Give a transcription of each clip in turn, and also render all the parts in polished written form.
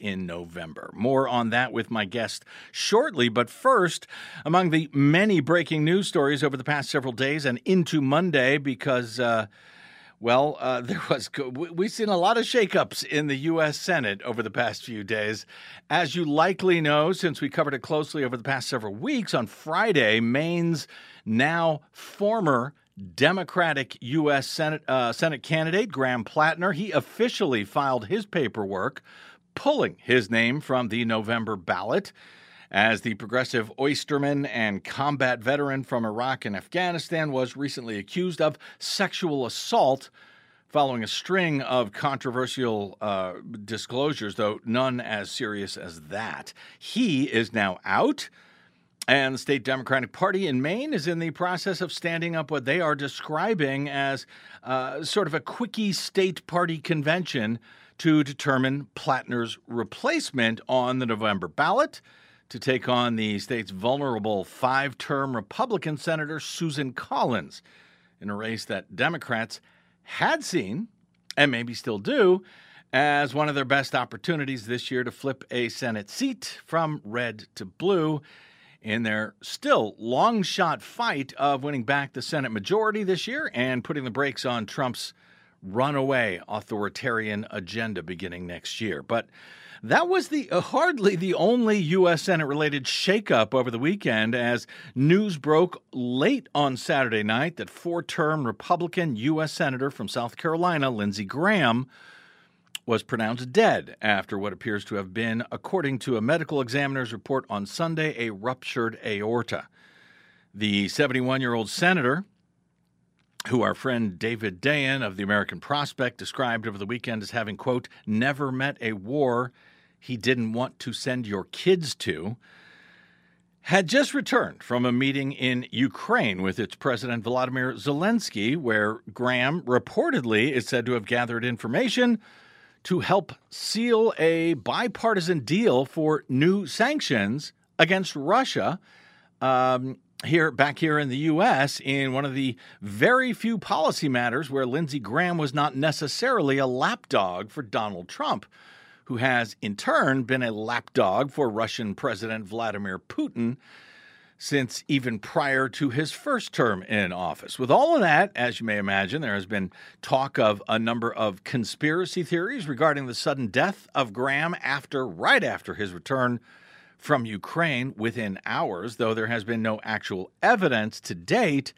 in November. More on that with my guest shortly. But first, among the many breaking news stories over the past several days and into Monday, because we've seen a lot of shakeups in the U.S. Senate over the past few days. As you likely know, since we covered it closely over the past several weeks, on Friday, Maine's now former Democratic U.S. Senate candidate, Graham Plattner, he officially filed his paperwork, pulling his name from the November ballot. As the progressive oysterman and combat veteran from Iraq and Afghanistan was recently accused of sexual assault following a string of controversial disclosures, though none as serious as that. He is now out, and the state Democratic Party in Maine is in the process of standing up what they are describing as sort of a quickie state party convention to determine Plattner's replacement on the November ballot, to take on the state's vulnerable 5-term Republican Senator Susan Collins in a race that Democrats had seen, and maybe still do, as one of their best opportunities this year to flip a Senate seat from red to blue in their still long-shot fight of winning back the Senate majority this year and putting the brakes on Trump's runaway authoritarian agenda beginning next year. But that was hardly the only U.S. Senate-related shakeup over the weekend, as news broke late on Saturday night that 4-term Republican U.S. Senator from South Carolina, Lindsey Graham, was pronounced dead after what appears to have been, according to a medical examiner's report on Sunday, a ruptured aorta. The 71-year-old senator, who our friend David Dayen of the American Prospect described over the weekend as having, quote, never met a war he didn't want to send your kids to, had just returned from a meeting in Ukraine with its President Volodymyr Zelensky, where Graham reportedly is said to have gathered information to help seal a bipartisan deal for new sanctions against Russia back here in the U.S. in one of the very few policy matters where Lindsey Graham was not necessarily a lapdog for Donald Trump, who has in turn been a lapdog for Russian President Vladimir Putin since even prior to his first term in office. With all of that, as you may imagine, there has been talk of a number of conspiracy theories regarding the sudden death of Graham right after his return from Ukraine within hours, though there has been no actual evidence to date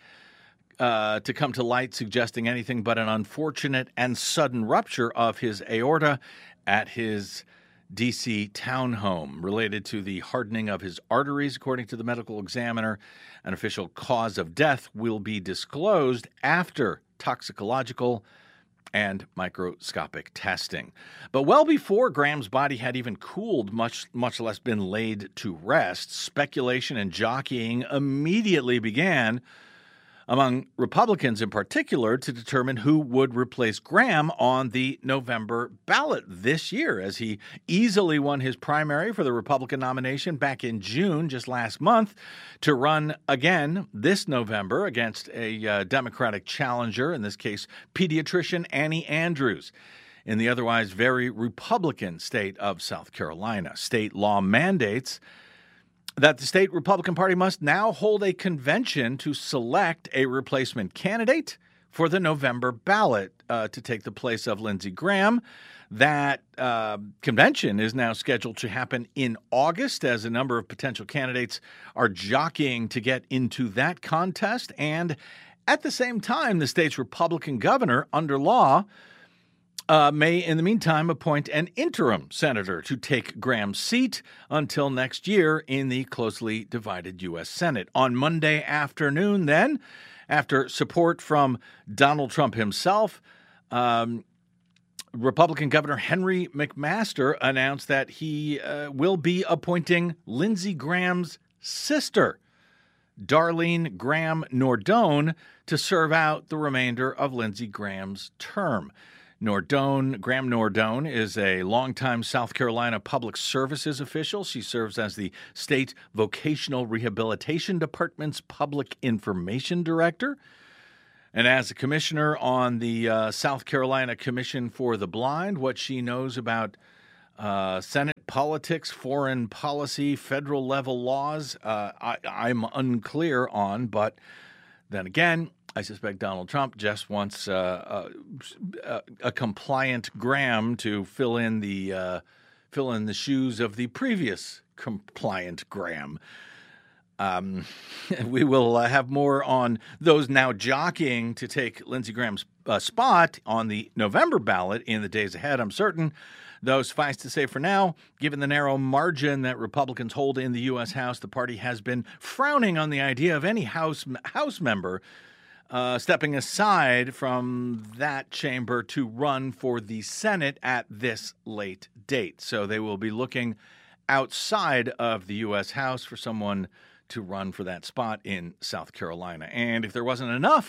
to come to light suggesting anything but an unfortunate and sudden rupture of his aorta at his D.C. townhome related to the hardening of his arteries, according to the medical examiner. An official cause of death will be disclosed after toxicological and microscopic testing. But well before Graham's body had even cooled, much less been laid to rest, speculation and jockeying immediately began among Republicans in particular to determine who would replace Graham on the November ballot this year, as he easily won his primary for the Republican nomination back in June, just last month, to run again this November against a Democratic challenger, in this case, pediatrician Annie Andrews, in the otherwise very Republican state of South Carolina. State law mandates that the state Republican Party must now hold a convention to select a replacement candidate for the November ballot to take the place of Lindsey Graham. That convention is now scheduled to happen in August, as a number of potential candidates are jockeying to get into that contest. And at the same time, the state's Republican governor, under law, may, in the meantime, appoint an interim senator to take Graham's seat until next year in the closely divided U.S. Senate. On Monday afternoon, then, after support from Donald Trump himself, Republican Governor Henry McMaster announced that he will be appointing Lindsey Graham's sister, Darlene Graham Nordone, to serve out the remainder of Lindsey Graham's term. Graham Nordone is a longtime South Carolina Public Services official. She serves as the State Vocational Rehabilitation Department's Public Information Director. And as a commissioner on the South Carolina Commission for the Blind, what she knows about Senate politics, foreign policy, federal level laws, I'm unclear on. But then again, I suspect Donald Trump just wants a compliant Graham to fill in the shoes of the previous compliant Graham. We will have more on those now jockeying to take Lindsey Graham's spot on the November ballot in the days ahead, I'm certain. Though suffice to say for now, given the narrow margin that Republicans hold in the U.S. House, the party has been frowning on the idea of any House member stepping aside from that chamber to run for the Senate at this late date. So they will be looking outside of the U.S. House for someone to run for that spot in South Carolina. And if there wasn't enough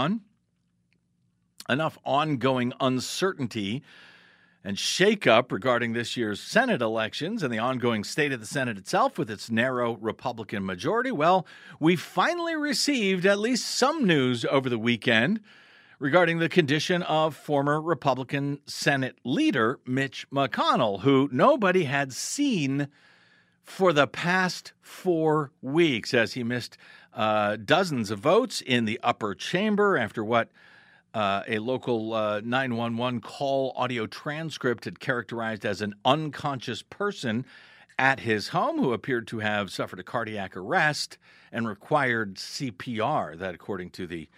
ongoing uncertainty and shakeup regarding this year's Senate elections and the ongoing state of the Senate itself with its narrow Republican majority, well, we finally received at least some news over the weekend regarding the condition of former Republican Senate leader Mitch McConnell, who nobody had seen for the past 4 weeks as he missed dozens of votes in the upper chamber after what a local 911 call audio transcript had characterized as an unconscious person at his home who appeared to have suffered a cardiac arrest and required CPR. That, according to the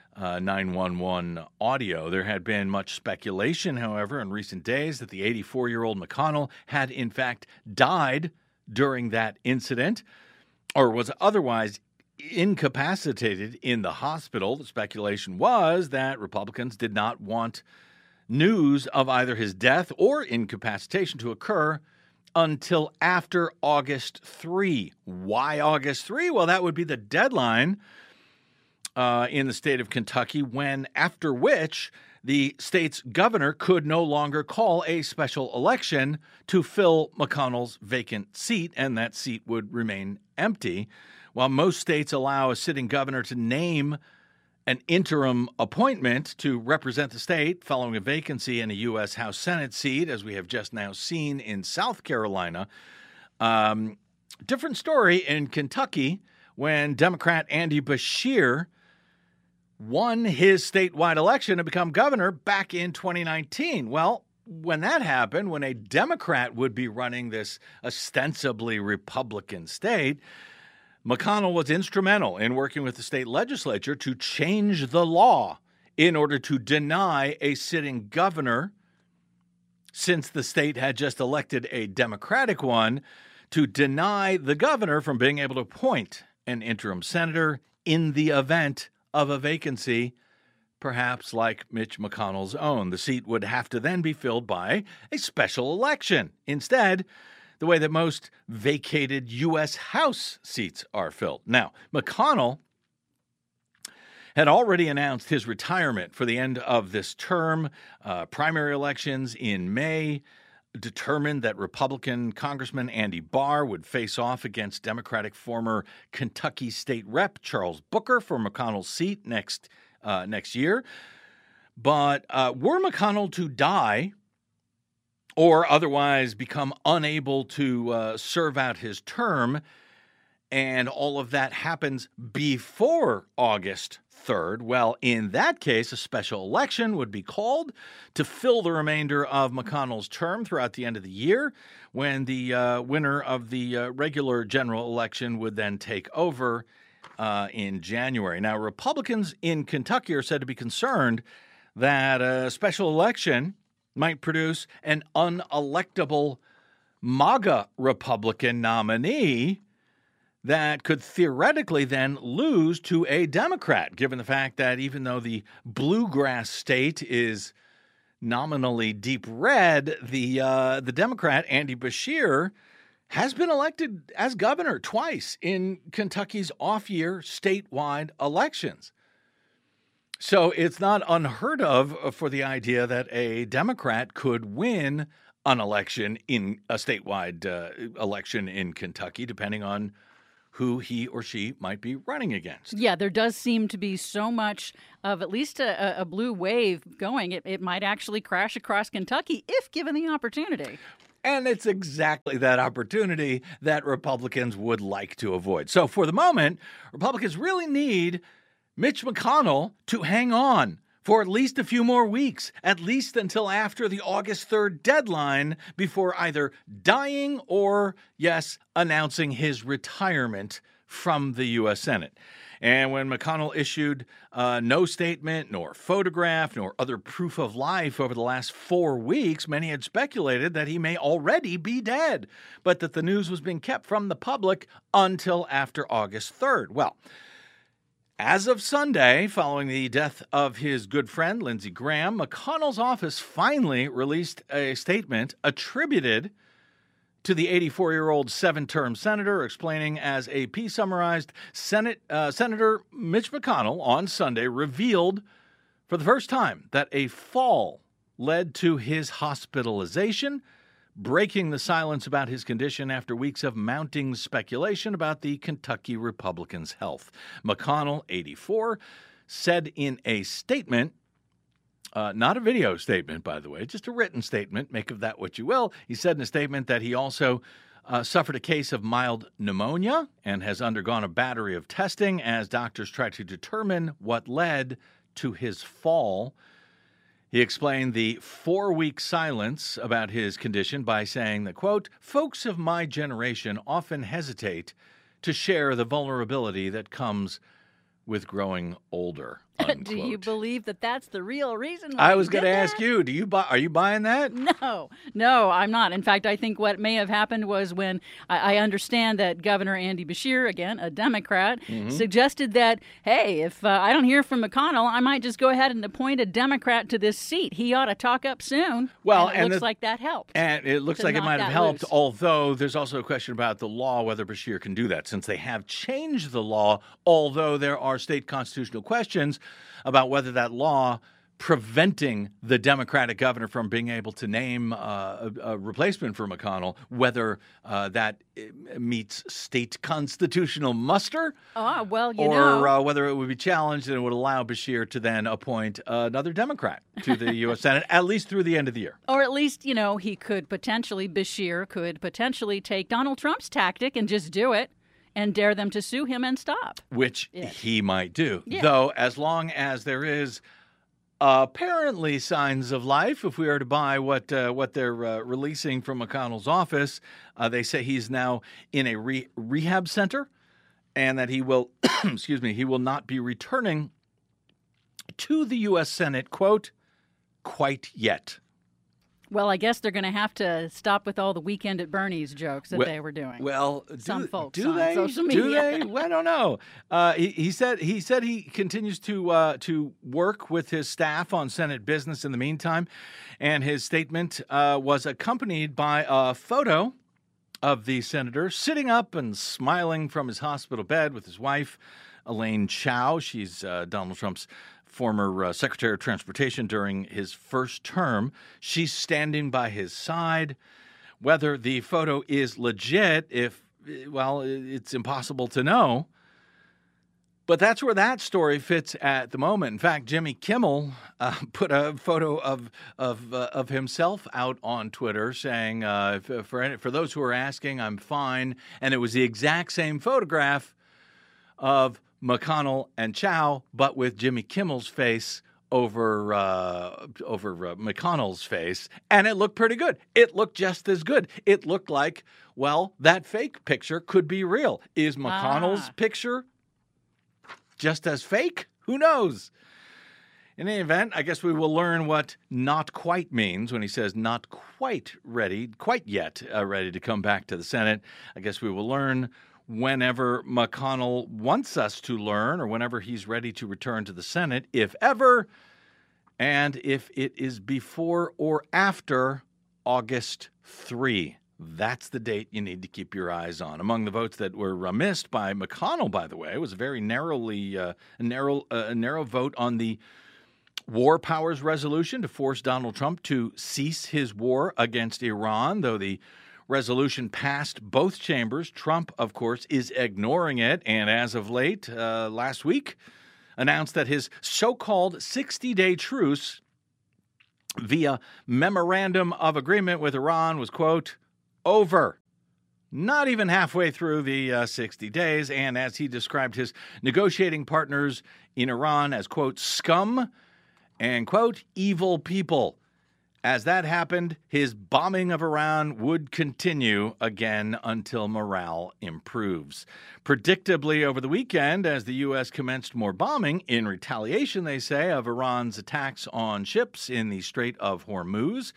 911 audio. There had been much speculation, however, in recent days that the 84-year-old McConnell had, in fact, died during that incident or was otherwise incapacitated in the hospital. The speculation was that Republicans did not want news of either his death or incapacitation to occur until after August 3. Why August 3? Well, that would be the deadline in the state of Kentucky, after which the state's governor could no longer call a special election to fill McConnell's vacant seat, and that seat would remain empty. While most states allow a sitting governor to name an interim appointment to represent the state following a vacancy in a U.S. House Senate seat, as we have just now seen in South Carolina. Different story in Kentucky when Democrat Andy Beshear won his statewide election to become governor back in 2019. Well, when that happened, when a Democrat would be running this ostensibly Republican state, McConnell was instrumental in working with the state legislature to change the law in order to deny a sitting governor, since the state had just elected a Democratic one, to deny the governor from being able to appoint an interim senator in the event of a vacancy, perhaps like Mitch McConnell's own. The seat would have to then be filled by a special election. Instead, the way that most vacated U.S. House seats are filled. Now, McConnell had already announced his retirement for the end of this term. Primary elections in May determined that Republican Congressman Andy Barr would face off against Democratic former Kentucky State Rep Charles Booker for McConnell's seat next year. But were McConnell to die or otherwise become unable to serve out his term, and all of that happens before August 3rd, well, in that case, a special election would be called to fill the remainder of McConnell's term throughout the end of the year, when the winner of the regular general election would then take over in January. Now, Republicans in Kentucky are said to be concerned that a special election might produce an unelectable MAGA Republican nominee that could theoretically then lose to a Democrat, given the fact that even though the bluegrass state is nominally deep red, the Democrat, Andy Beshear, has been elected as governor twice in Kentucky's off-year statewide elections. So it's not unheard of for the idea that a Democrat could win an election in a statewide election in Kentucky, depending on who he or she might be running against. Yeah, there does seem to be so much of at least a blue wave going. It might actually crash across Kentucky if given the opportunity. And it's exactly that opportunity that Republicans would like to avoid. So for the moment, Republicans really need Mitch McConnell to hang on for at least a few more weeks, at least until after the August 3rd deadline, before either dying or, yes, announcing his retirement from the U.S. Senate. And when McConnell issued no statement, nor photograph, nor other proof of life over the last 4 weeks, many had speculated that he may already be dead, but that the news was being kept from the public until after August 3rd. Well, as of Sunday, following the death of his good friend, Lindsey Graham, McConnell's office finally released a statement attributed to the 84-year-old seven-term senator, explaining, as AP summarized, Senator Mitch McConnell on Sunday revealed for the first time that a fall led to his hospitalization, breaking the silence about his condition after weeks of mounting speculation about the Kentucky Republican's health. McConnell, 84, said in a statement, not a video statement, by the way, just a written statement, make of that what you will. He said in a statement that he also suffered a case of mild pneumonia and has undergone a battery of testing as doctors try to determine what led to his fall. He explained the 4-week silence about his condition by saying that, quote, "Folks of my generation often hesitate to share the vulnerability that comes with growing older." Unquote. Do you believe that that's the real reason why I was going to ask you, are you buying that? No, I'm not. In fact, I think what may have happened was when I understand that Governor Andy Beshear, again, a Democrat, suggested that, hey, if I don't hear from McConnell, I might just go ahead and appoint a Democrat to this seat. He ought to talk up soon. Well, and it looks like that helped. And it looks like it might have helped, although there's also a question about the law, whether Beshear can do that, since they have changed the law, although there are state constitutional questions about whether that law preventing the Democratic governor from being able to name a replacement for McConnell, whether that meets state constitutional muster, or whether it would be challenged and it would allow Beshear to then appoint another Democrat to the U.S. Senate, at least through the end of the year. Or at least, Beshear could potentially take Donald Trump's tactic and just do it and dare them to sue him and stop. Which he might do. Yeah. Though, as long as there is apparently signs of life, if we are to buy what they're releasing from McConnell's office, they say he's now in a rehab center and that he will, he will not be returning to the U.S. Senate, quote, quite yet. Well, I guess they're going to have to stop with all the Weekend at Bernie's jokes that they were doing. Well, some folks on social media. Do they? Well, I don't know. He said he continues to work with his staff on Senate business in the meantime, and his statement was accompanied by a photo of the senator sitting up and smiling from his hospital bed with his wife, Elaine Chao. She's Donald Trump's former Secretary of Transportation during his first term. She's standing by his side. Whether the photo is legit, it's impossible to know. But that's where that story fits at the moment. In fact, Jimmy Kimmel put a photo of himself out on Twitter saying, for those who are asking, I'm fine. And it was the exact same photograph of McConnell and Chao, but with Jimmy Kimmel's face over McConnell's face, and it looked pretty good. It looked just as good. It looked like, that fake picture could be real. Is McConnell's picture just as fake? Who knows? In any event, I guess we will learn what not quite means when he says not quite yet ready to come back to the Senate. I guess we will learn whenever McConnell wants us to learn, or whenever he's ready to return to the Senate, if ever, and if it is before or after August 3. That's the date you need to keep your eyes on. Among the votes that were missed by McConnell, by the way, was a very narrow vote on the War Powers Resolution to force Donald Trump to cease his war against Iran, though the resolution passed both chambers. Trump, of course, is ignoring it, and as of late, last week, announced that his so-called 60-day truce via memorandum of agreement with Iran was, quote, over. Not even halfway through the 60 days. And as he described his negotiating partners in Iran as, quote, scum and, quote, evil people. As that happened, his bombing of Iran would continue again until morale improves. Predictably, over the weekend, as the U.S. commenced more bombing, in retaliation, they say, of Iran's attacks on ships in the Strait of Hormuz,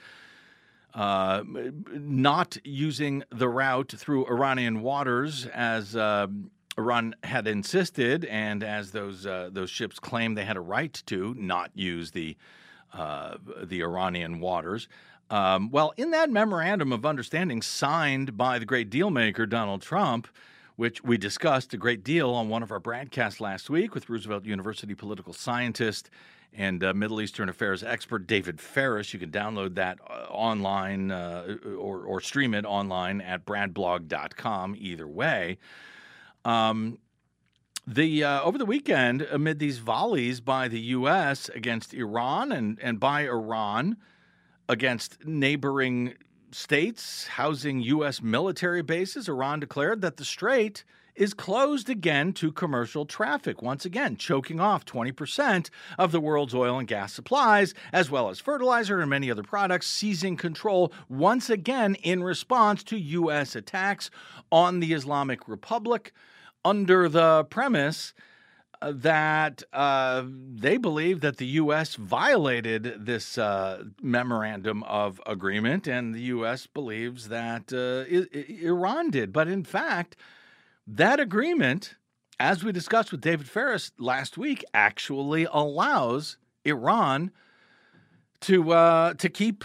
not using the route through Iranian waters as Iran had insisted, and as those ships claimed they had a right to not use the Iranian waters. Well, in that memorandum of understanding signed by the great deal maker Donald Trump, which we discussed a great deal on one of our broadcasts last week with Roosevelt University political scientist and Middle Eastern affairs expert David Ferris. You can download that online or stream it online at bradblog.com, either way. Over the weekend, amid these volleys by the U.S. against Iran and by Iran against neighboring states housing U.S. military bases, Iran declared that the strait is closed again to commercial traffic, once again choking off 20% of the world's oil and gas supplies, as well as fertilizer and many other products, seizing control once again in response to U.S. attacks on the Islamic Republic, under the premise that they believe that the U.S. violated this memorandum of agreement, and the U.S. believes that Iran did. But in fact, that agreement, as we discussed with David Ferris last week, actually allows Iran to keep,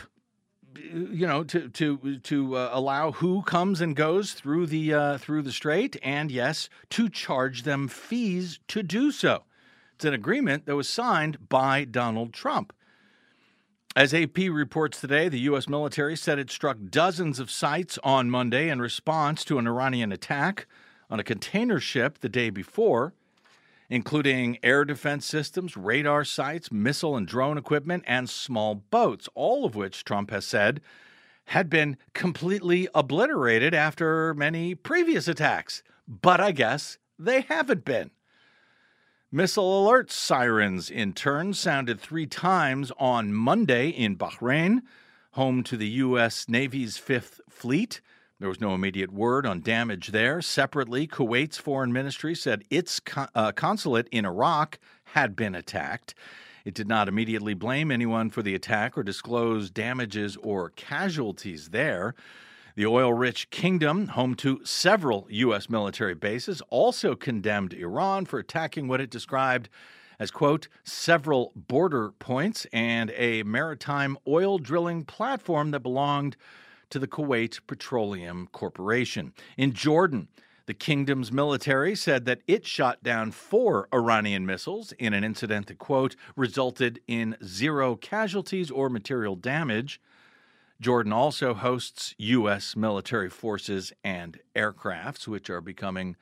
to allow who comes and goes through the strait, and yes, to charge them fees to do so. It's an agreement that was signed by Donald Trump. As AP reports today, the U.S. military said it struck dozens of sites on Monday in response to an Iranian attack on a container ship the day before, including air defense systems, radar sites, missile and drone equipment, and small boats, all of which Trump has said had been completely obliterated after many previous attacks. But I guess they haven't been. Missile alert sirens, in turn, sounded 3 times on Monday in Bahrain, home to the U.S. Navy's 5th Fleet. There was no immediate word on damage there. Separately, Kuwait's foreign ministry said its consulate in Iraq had been attacked. It did not immediately blame anyone for the attack or disclose damages or casualties there. The oil-rich kingdom, home to several U.S. military bases, also condemned Iran for attacking what it described as, quote, several border points and a maritime oil drilling platform that belonged to the Kuwait Petroleum Corporation. In Jordan, the kingdom's military said that it shot down 4 Iranian missiles in an incident that, quote, resulted in 0 casualties or material damage. Jordan also hosts U.S. military forces and aircrafts, which are becoming,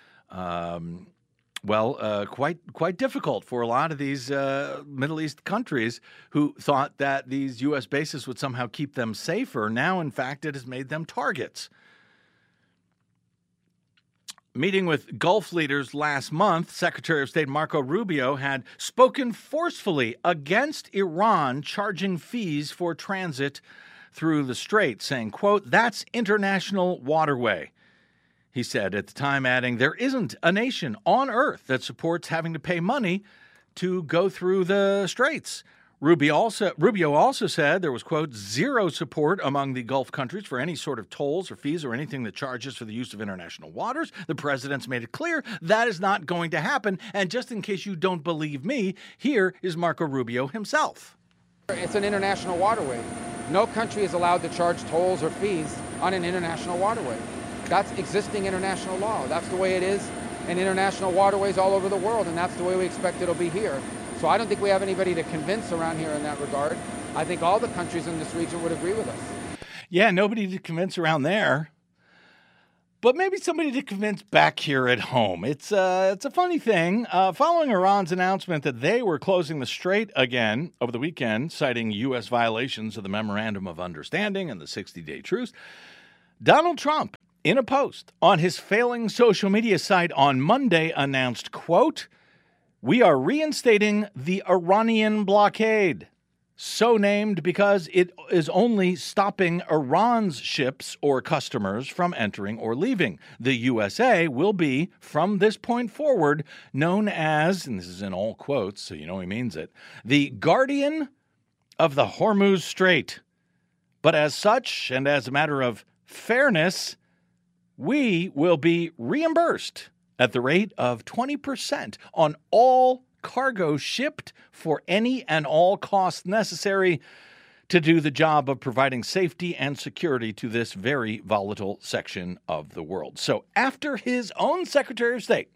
quite difficult for a lot of these Middle East countries who thought that these U.S. bases would somehow keep them safer. Now, in fact, it has made them targets. Meeting with Gulf leaders last month, Secretary of State Marco Rubio had spoken forcefully against Iran charging fees for transit through the strait, saying, quote, that's international waterway. He said at the time, adding, there isn't a nation on earth that supports having to pay money to go through the straits. Rubio also said there was, quote, 0 support among the Gulf countries for any sort of tolls or fees or anything that charges for the use of international waters. The president's made it clear that is not going to happen. And just in case you don't believe me, here is Marco Rubio himself. It's an international waterway. No country is allowed to charge tolls or fees on an international waterway. That's existing international law. That's the way it is in international waterways all over the world, and that's the way we expect it'll be here. So I don't think we have anybody to convince around here in that regard. I think all the countries in this region would agree with us. Yeah, nobody to convince around there. but maybe somebody to convince back here at home. It's a funny thing. Following Iran's announcement that they were closing the strait again over the weekend, citing U.S. violations of the Memorandum of Understanding and the 60-day truce, Donald Trump, in a post on his failing social media site on Monday, announced, quote, "We are reinstating the Iranian blockade, so named because it is only stopping Iran's ships or customers from entering or leaving. The USA will be, from this point forward, known as," and this is in all quotes, so you know he means it, "the guardian of the Hormuz Strait. But as such, and as a matter of fairness, we will be reimbursed at the rate of 20% on all cargo shipped for any and all costs necessary to do the job of providing safety and security to this very volatile section of the world." So after his own Secretary of State,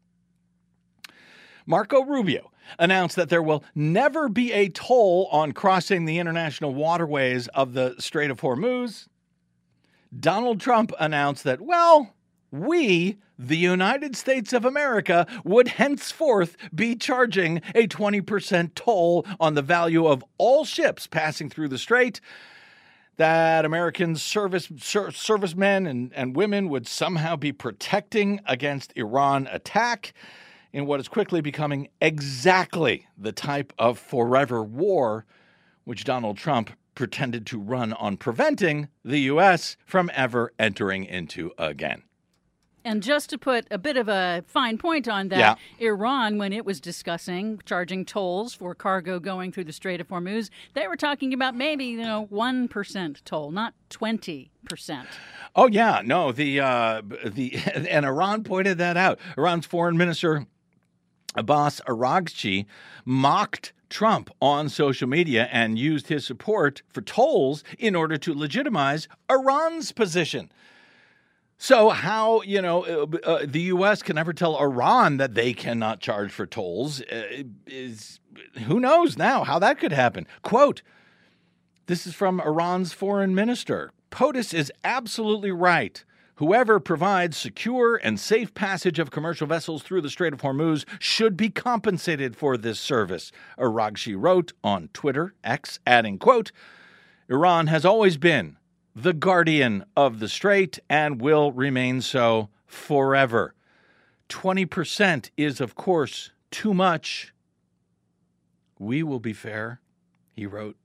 Marco Rubio, announced that there will never be a toll on crossing the international waterways of the Strait of Hormuz, Donald Trump announced that, well, we, the United States of America, would henceforth be charging a 20% toll on the value of all ships passing through the strait, that American servicemen and women would somehow be protecting against Iran attack in what is quickly becoming exactly the type of forever war which Donald Trump pretended to run on preventing the U.S. from ever entering into again. And just to put a bit of a fine point on that, Iran, when it was discussing charging tolls for cargo going through the Strait of Hormuz, they were talking about maybe, 1% toll, not 20%. Oh, yeah. No, and Iran pointed that out. Iran's foreign minister, Abbas Araghchi, mocked Trump on social media and used his support for tolls in order to legitimize Iran's position. So how, the U.S. can never tell Iran that they cannot charge for tolls is who knows now how that could happen. Quote, this is from Iran's foreign minister. POTUS is absolutely right. Whoever provides secure and safe passage of commercial vessels through the Strait of Hormuz should be compensated for this service, Araghchi wrote on Twitter, X, adding, quote, Iran has always been the guardian of the strait and will remain so forever. 20% is, of course, too much. We will be fair, he wrote.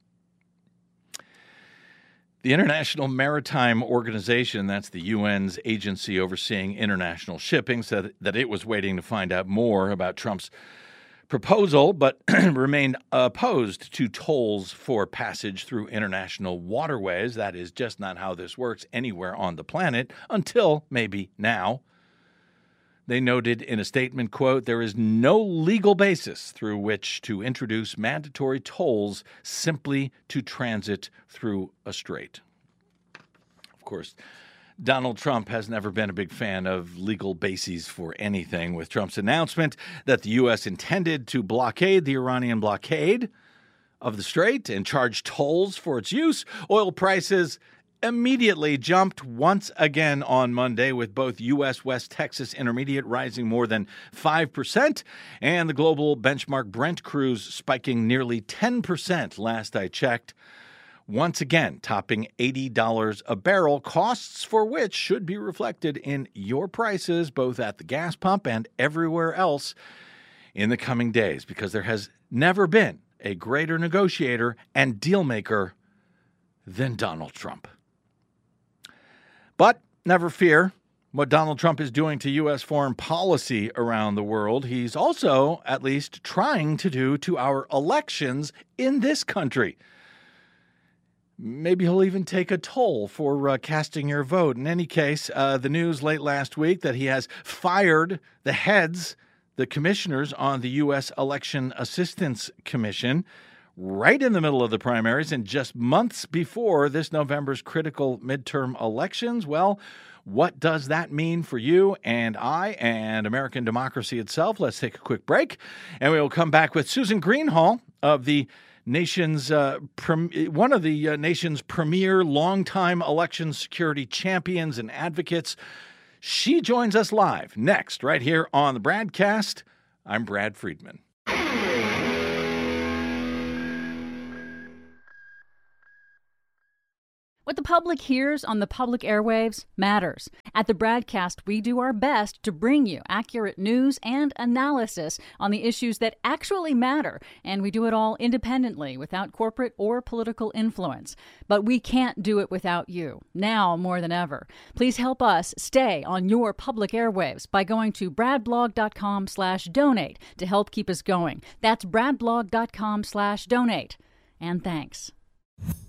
The International Maritime Organization, that's the UN's agency overseeing international shipping, said that it was waiting to find out more about Trump's proposal, but remained opposed to tolls for passage through international waterways. That is just not how this works anywhere on the planet until maybe now. They noted in a statement, quote, there is no legal basis through which to introduce mandatory tolls simply to transit through a strait. Of course, Donald Trump has never been a big fan of legal bases for anything. With Trump's announcement that the U.S. intended to blockade the Iranian blockade of the strait and charge tolls for its use, oil prices immediately jumped once again on Monday, with both U.S. West Texas Intermediate rising more than 5% and the global benchmark Brent crude spiking nearly 10% last I checked. Once again, topping $80 a barrel, costs for which should be reflected in your prices, both at the gas pump and everywhere else in the coming days, because there has never been a greater negotiator and deal maker than Donald Trump. But never fear what Donald Trump is doing to U.S. foreign policy around the world. He's also at least trying to do to our elections in this country. Maybe he'll even take a toll for casting your vote. In any case, the news late last week that he has fired the commissioners on the U.S. Election Assistance Commission, right in the middle of the primaries and just months before this November's critical midterm elections. Well, what does that mean for you and I and American democracy itself? Let's take a quick break, and we will come back with Susan Greenhalgh of the nation's one of the nation's premier longtime election security champions and advocates. She joins us live next, right here on the Bradcast. I'm Brad Friedman. What the public hears on the public airwaves matters. At the Bradcast, we do our best to bring you accurate news and analysis on the issues that actually matter, and we do it all independently, without corporate or political influence. But we can't do it without you, now more than ever. Please help us stay on your public airwaves by going to bradblog.com/donate to help keep us going. That's bradblog.com/donate. And thanks.